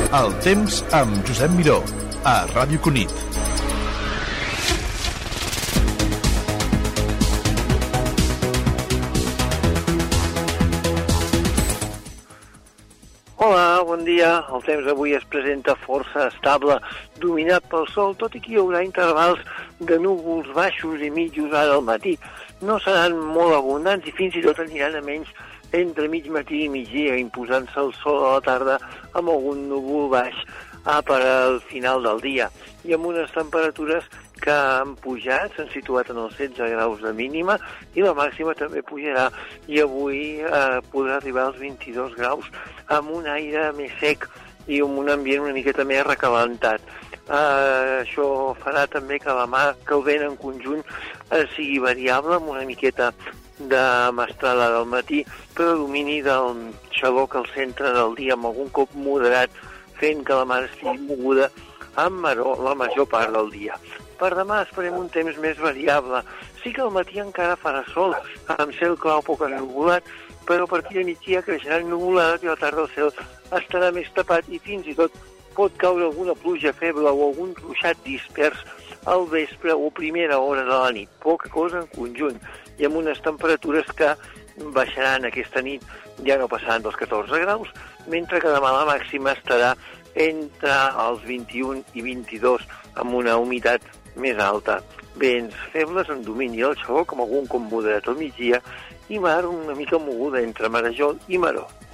El temps amb Josep Miró, a Ràdio Cunit. Hola, bon dia. El temps avui es presenta força estable, dominat pel sol, tot i que hi haurà intervals de núvols baixos i mitjos ara al matí. No seran molt abundants i fins i tot aniran a menys entre mig matí i migdia, imposant-se el sol a la tarda amb algun núvol baix per al final del dia. I amb unes temperatures que han pujat, s'han situat en els 16 graus de mínima i la màxima també pujarà i avui podrà arribar als 22 graus amb un aire més sec i amb un ambient una miqueta més recalentat. Això farà també que demà que el vent en conjunt sigui variable amb una miqueta de mestrada del matí, predomini del xaló que al centre del dia amb algun cop moderat fent que la mar estigui moguda amb maror la major part del dia. Per demà esperem un temps més variable. Sí que al matí encara farà sol, amb cel clau poc ennuvolat, però a partir de migdia creixeran nuvolades i a la tarda el cel estarà més tapat i fins i tot pot caure alguna pluja feble o algun ruixat dispers al vespre o primera hora de la nit. Poca cosa en conjunt i amb unes temperatures que baixaran aquesta nit, ja no passaran dels 14 graus, mentre que demà la màxima estarà entre els 21 i 22 amb una humitat més alta. Vents febles en domini del xaló, com algun com moderat al migdia, i mar una mica moguda entre marejol i maror.